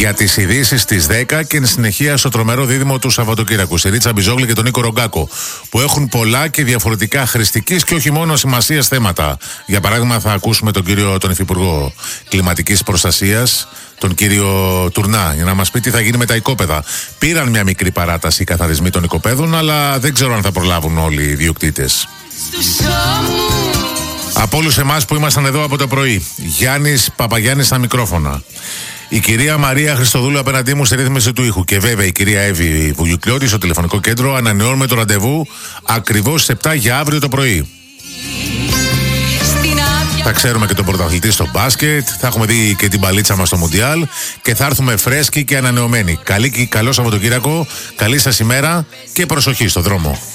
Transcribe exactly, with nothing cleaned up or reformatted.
για τις ειδήσεις στις δέκα και εν συνεχεία στο τρομερό δίδυμο του Σαββατοκύριακου. Στη Ρίτσα Μπιζόγλη και τον Νίκο Ρογκάκο, που έχουν πολλά και διαφορετικά χρηστικής και όχι μόνο σημασίας θέματα. Για παράδειγμα, θα ακούσουμε τον κύριο τον Υφυπουργό Κλιματικής Προστασίας, τον κύριο Τουρνά, για να μας πει τι θα γίνει με τα οικόπεδα. Πήραν μια μικρή παράταση οι καθαρισμοί των οικοπαίδων, αλλά δεν ξέρω αν θα προλάβουν όλοι οι ιδιοκτήτες. Από όλους εμάς που ήμασταν εδώ από το πρωί, Γιάννης Παπαγιάννης στα μικρόφωνα, η κυρία Μαρία Χριστοδούλου απέναντί μου στη ρύθμιση του ήχου και βέβαια η κυρία Εύη Βουγιουκλιώτη στο τηλεφωνικό κέντρο, ανανεώνουμε το ραντεβού ακριβώς στις επτά για αύριο το πρωί. Θα ξέρουμε και τον πρωταθλητή στο μπάσκετ, θα έχουμε δει και την παλίτσα μας στο Μουντιάλ και θα έρθουμε φρέσκοι και ανανεωμένοι. Καλή, καλό Σαββατοκύριακο, καλή σας ημέρα και προσοχή στο δρόμο.